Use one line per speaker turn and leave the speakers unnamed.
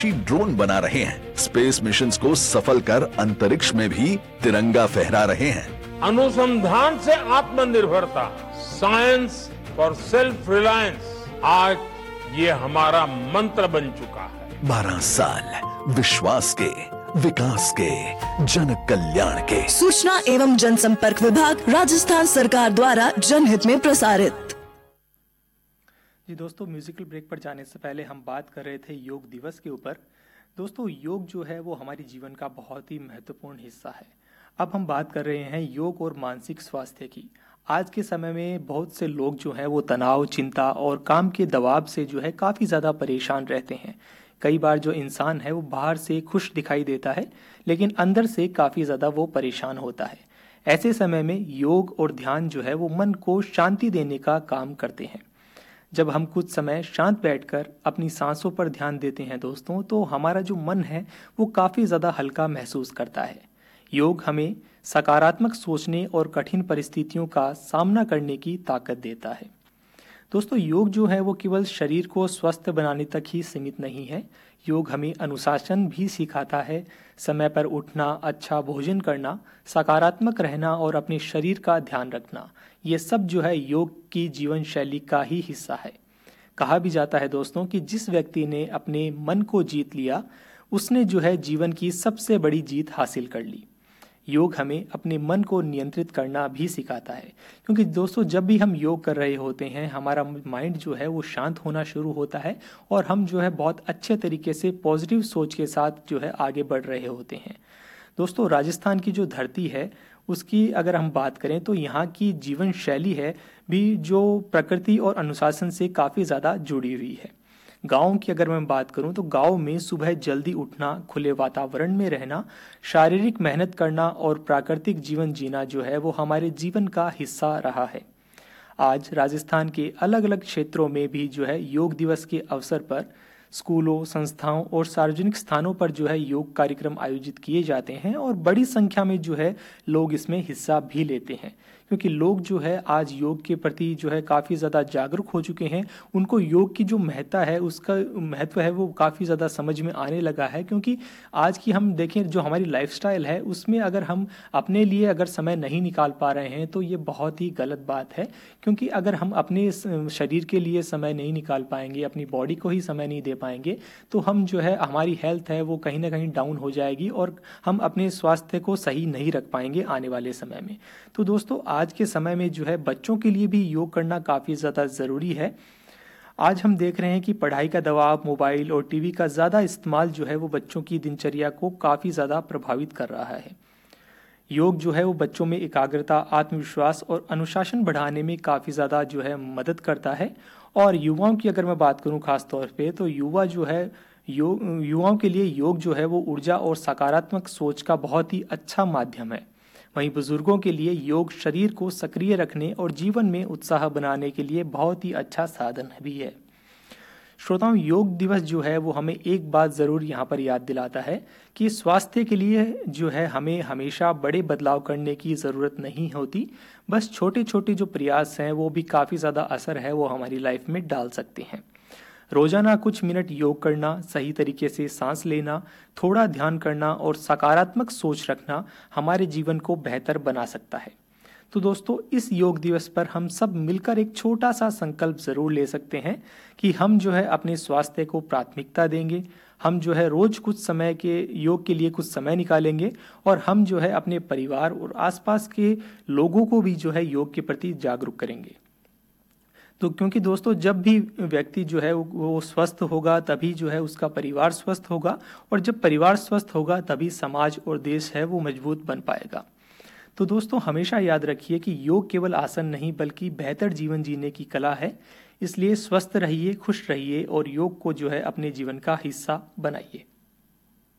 Drone बना रहे हैं, स्पेस मिशंस को सफल कर अंतरिक्ष में भी तिरंगा फहरा रहे हैं।
अनुसंधान से आत्मनिर्भरता, साइंस फॉर सेल्फ रिलायंस, आज ये हमारा मंत्र बन चुका है।
12 साल विश्वास के, विकास के, जन कल्याण के।
सूचना एवं जनसंपर्क विभाग, राजस्थान सरकार द्वारा जनहित में प्रसारित।
जी दोस्तों, म्यूजिकल ब्रेक पर जाने से पहले हम बात कर रहे थे योग दिवस के ऊपर। दोस्तों, योग जो है वो हमारे जीवन का बहुत ही महत्वपूर्ण हिस्सा है। अब हम बात कर रहे हैं योग और मानसिक स्वास्थ्य की। आज के समय में बहुत से लोग जो हैं वो तनाव, चिंता और काम के दबाव से जो है काफ़ी ज़्यादा परेशान रहते हैं। कई बार जो इंसान है वो बाहर से खुश दिखाई देता है, लेकिन अंदर से काफ़ी ज़्यादा वो परेशान होता है। ऐसे समय में योग और ध्यान जो है वो मन को शांति देने का काम करते हैं। जब हम कुछ समय शांत बैठकर अपनी सांसों पर ध्यान देते हैं दोस्तों, तो हमारा जो मन है वो काफ़ी ज़्यादा हल्का महसूस करता है। योग हमें सकारात्मक सोचने और कठिन परिस्थितियों का सामना करने की ताकत देता है। दोस्तों, योग जो है वो केवल शरीर को स्वस्थ बनाने तक ही सीमित नहीं है। योग हमें अनुशासन भी सिखाता है, समय पर उठना, अच्छा भोजन करना, सकारात्मक रहना और अपने शरीर का ध्यान रखना। ये सब जो है योग की जीवन शैली का ही हिस्सा है। कहा भी जाता है दोस्तों कि जिस व्यक्ति ने अपने मन को जीत लिया, उसने जो है जीवन की सबसे बड़ी जीत हासिल कर ली। योग हमें अपने मन को नियंत्रित करना भी सिखाता है, क्योंकि दोस्तों जब भी हम योग कर रहे होते हैं, हमारा माइंड जो है वो शांत होना शुरू होता है और हम जो है बहुत अच्छे तरीके से पॉजिटिव सोच के साथ जो है आगे बढ़ रहे होते हैं। दोस्तों, राजस्थान की जो धरती है उसकी अगर हम बात करें तो यहाँ की जीवन शैली है भी जो प्रकृति और अनुशासन से काफ़ी ज़्यादा जुड़ी हुई है। गाँव की अगर मैं बात करूं तो गाँव में सुबह जल्दी उठना, खुले वातावरण में रहना, शारीरिक मेहनत करना और प्राकृतिक जीवन जीना जो है वो हमारे जीवन का हिस्सा रहा है। आज राजस्थान के अलग अलग क्षेत्रों में भी जो है योग दिवस के अवसर पर स्कूलों, संस्थाओं और सार्वजनिक स्थानों पर जो है योग कार्यक्रम आयोजित किए जाते हैं और बड़ी संख्या में जो है लोग इसमें हिस्सा भी लेते हैं, क्योंकि लोग जो है आज योग के प्रति जो है काफ़ी ज़्यादा जागरूक हो चुके हैं। उनको योग की जो महत्ता है, उसका महत्व है वो काफ़ी ज़्यादा समझ में आने लगा है। क्योंकि आज की हम देखें जो हमारी लाइफस्टाइल है उसमें अगर हम अपने लिए अगर समय नहीं निकाल पा रहे हैं तो ये बहुत ही गलत बात है। क्योंकि अगर हम अपने शरीर के लिए समय नहीं निकाल पाएंगे, अपनी बॉडी को ही समय नहीं दे पाएंगे, तो हम जो है हमारी हेल्थ है वो कहीं ना कहीं डाउन हो जाएगी और हम अपने स्वास्थ्य को सही नहीं रख पाएंगे आने वाले समय में। तो दोस्तों, आज के समय में जो है बच्चों के लिए भी योग करना काफ़ी ज़्यादा ज़रूरी है। आज हम देख रहे हैं कि पढ़ाई का दबाव, मोबाइल और टीवी का ज़्यादा इस्तेमाल जो है वो बच्चों की दिनचर्या को काफ़ी ज़्यादा प्रभावित कर रहा है। योग जो है वो बच्चों में एकाग्रता, आत्मविश्वास और अनुशासन बढ़ाने में काफ़ी ज़्यादा जो है मदद करता है। और युवाओं की अगर मैं बात करूं खास तौर पे, तो युवाओं के लिए योग जो है वो ऊर्जा और सकारात्मक सोच का बहुत ही अच्छा माध्यम है। वहीं बुजुर्गों के लिए योग शरीर को सक्रिय रखने और जीवन में उत्साह बनाने के लिए बहुत ही अच्छा साधन भी है। श्रोताओं, योग दिवस जो है वो हमें एक बात ज़रूर यहाँ पर याद दिलाता है कि स्वास्थ्य के लिए जो है हमें हमेशा बड़े बदलाव करने की ज़रूरत नहीं होती। बस छोटे छोटे जो प्रयास हैं वो भी काफ़ी ज़्यादा असर है वो हमारी लाइफ में डाल सकते हैं। रोजाना कुछ मिनट योग करना, सही तरीके से सांस लेना, थोड़ा ध्यान करना और सकारात्मक सोच रखना हमारे जीवन को बेहतर बना सकता है। तो दोस्तों, इस योग दिवस पर हम सब मिलकर एक छोटा सा संकल्प जरूर ले सकते हैं कि हम जो है अपने स्वास्थ्य को प्राथमिकता देंगे। हम जो है रोज कुछ समय के योग के लिए कुछ समय निकालेंगे और हम जो है अपने परिवार और आसपास के लोगों को भी जो है योग के प्रति जागरूक करेंगे। तो क्योंकि दोस्तों, जब भी व्यक्ति जो है वो स्वस्थ होगा तभी जो है उसका परिवार स्वस्थ होगा, और जब परिवार स्वस्थ होगा तभी समाज और देश है वो मजबूत बन पाएगा। तो दोस्तों, हमेशा याद रखिए कि योग केवल आसन नहीं बल्कि बेहतर जीवन जीने की कला है। इसलिए स्वस्थ रहिए, खुश रहिए और योग को जो है अपने जीवन का हिस्सा बनाइए।